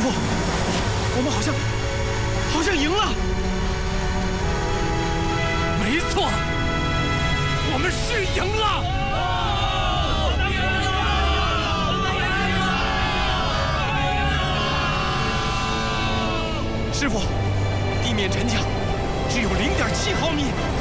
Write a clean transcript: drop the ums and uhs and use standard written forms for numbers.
父，我们好像赢了。 没错，我们是赢了。师傅，地面沉降只有0.7毫米。